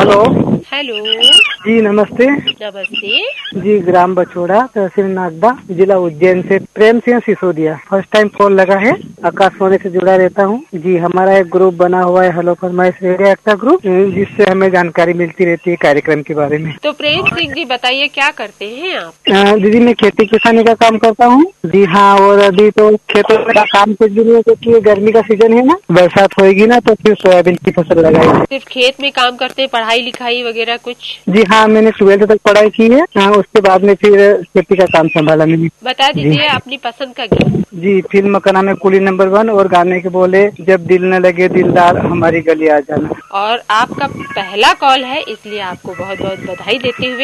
Hello. Hello. जी नमस्ते। नमस्ते। जी ग्राम बछोड़ा, तहसील नागदा, जिला उज्जैन से Prem Singh Sisodia. First time call लगा है। आकाशवाणी से जुड़ा रहता हूँ। जी हमारा एक ग्रुप बना हुआ है, हेलो फरमाइश रेडियो एक्टा ग्रुप, जिससे हमें जानकारी मिलती रहती है कार्यक्रम के बारे में। तो प्रेम सिंह जी बताइए, क्या करते हैं आप? दीदी मैं खेती किसानी का काम करता हूँ। जी हाँ, और अभी तो खेतों में काम कुछ भी नहीं है, क्योंकि गर्मी का सीजन है ना, बरसात होएगी ना तो फिर सोयाबीन की फसल लगाएंगे। सिर्फ खेत में काम करते हैं, पढ़ाई लिखाई वगैरह कुछ? जी हाँ, मैंने 12th तक पढ़ाई की है। उसके बाद में फिर खेती का काम संभाला मैंने। बता दीजिए अपनी पसंद का गीत। जी फिल्म का नाम है कुली नंबर 1 और गाने के बोले जब दिल न लगे दिलदार हमारी गली आ जाना। और आपका पहला कॉल है, इसलिए आपको बहुत बहुत बधाई देते हुए